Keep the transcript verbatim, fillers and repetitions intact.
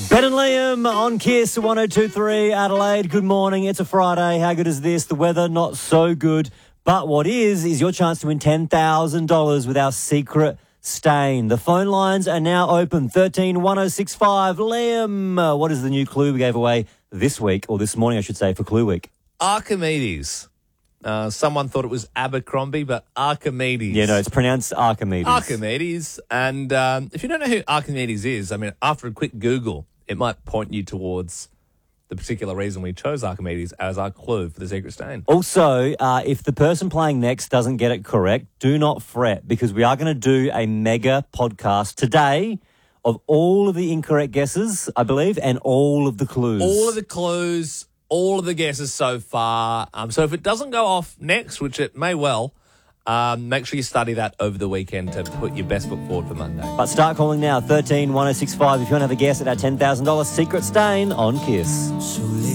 Ben and Liam on Kiss one oh two three Adelaide. Good morning. It's a Friday. How good is this? The weather, not so good. But what is, is your chance to win ten thousand dollars with our secret stain. The phone lines are now open. thirteen one oh six five. Liam, uh, what is the new clue we gave away this week, or this morning, I should say, for Clue Week? Archimedes. Uh, someone thought it was Abercrombie, but Archimedes. Yeah, no, it's pronounced Archimedes. Archimedes. And um, if you don't know who Archimedes is, I mean, after a quick Google, it might point you towards the particular reason we chose Archimedes as our clue for the secret stain. Also, uh, if the person playing next doesn't get it correct, do not fret, because we are going to do a mega podcast today of all of the incorrect guesses, I believe, and all of the clues. All of the clues, all of the guesses so far. Um, so if it doesn't go off next, which it may well, um, make sure you study that over the weekend to put your best foot forward for Monday. But start calling now, thirteen one oh six five, if you want to have a guess at our ten thousand dollars secret stain on Kiss.